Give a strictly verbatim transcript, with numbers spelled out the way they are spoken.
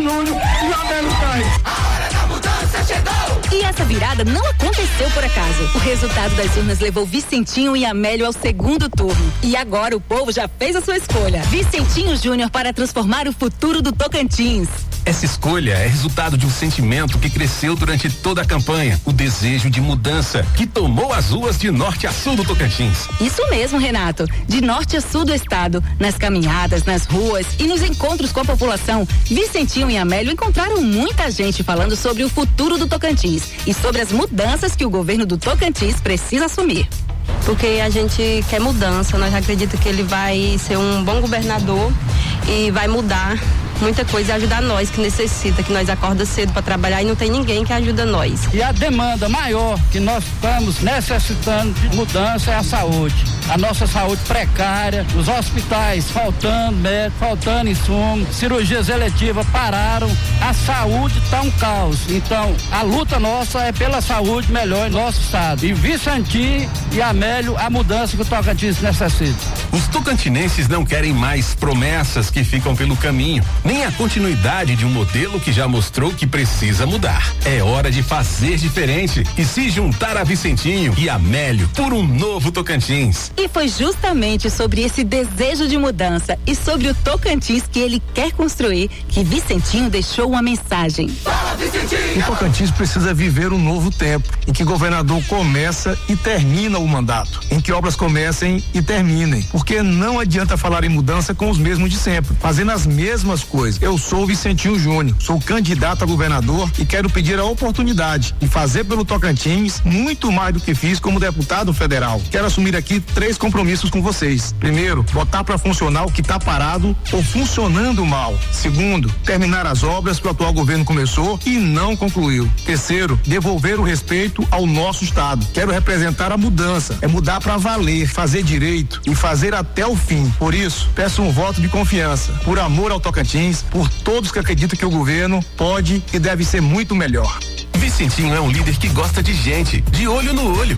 Júnior e Amélio cai. A hora da mudança chegou! E essa virada não aconteceu por acaso. O resultado das urnas levou Vicentinho e Amélio ao segundo turno. E agora o povo já fez a sua escolha. Vicentinho Júnior para transformar o futuro do Tocantins. Essa escolha é resultado de um sentimento que cresceu durante toda a campanha, o desejo de mudança, que tomou as ruas de norte a sul do Tocantins. Isso mesmo, Renato. De norte a sul do estado, nas caminhadas, nas ruas e nos encontros com a população, Vicentinho e Amélio encontraram muita gente falando sobre o futuro do Tocantins e sobre as mudanças que o governo do Tocantins precisa assumir. Porque a gente quer mudança, nós acreditamos que ele vai ser um bom governador e vai mudar muita coisa e ajudar nós que necessita, que nós acorda cedo para trabalhar e não tem ninguém que ajuda nós. E a demanda maior que nós estamos necessitando de mudança é a saúde. A nossa saúde precária, os hospitais faltando médico, faltando insumo, cirurgias eletivas pararam, a saúde está um caos. Então, a luta nossa é pela saúde melhor em nosso estado. E Vicentinho e Amélio, a mudança que o Tocantins necessita. Os tocantinenses não querem mais promessas que ficam pelo caminho, nem a continuidade de um modelo que já mostrou que precisa mudar. É hora de fazer diferente e se juntar a Vicentinho e Amélio por um novo Tocantins. E foi justamente sobre esse desejo de mudança e sobre o Tocantins que ele quer construir que Vicentinho deixou uma mensagem. Fala, Vicentinho! O Tocantins precisa viver um novo tempo, em que governador começa e termina o mandato, em que obras comecem e terminem, porque não adianta falar em mudança com os mesmos de sempre, fazendo as mesmas coisas. Eu sou o Vicentinho Júnior, sou candidato a governador e quero pedir a oportunidade de fazer pelo Tocantins muito mais do que fiz como deputado federal. Quero assumir aqui três compromissos com vocês. Primeiro, botar para funcionar o que está parado ou funcionando mal. Segundo, terminar as obras que o atual governo começou e não concluiu. Terceiro, devolver o respeito ao nosso estado. Quero representar a mudança, é mudar para valer, fazer direito e fazer até o fim. Por isso, peço um voto de confiança, por amor ao Tocantins, por todos que acreditam que o governo pode e deve ser muito melhor. Vicentinho é um líder que gosta de gente, de olho no olho.